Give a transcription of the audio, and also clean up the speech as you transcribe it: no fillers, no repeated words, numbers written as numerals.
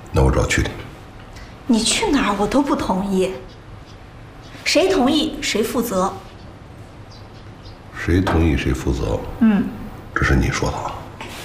那我只好去你。 你去哪儿我都不同意，谁同意谁负责。 谁同意谁负责？这是你说的啊。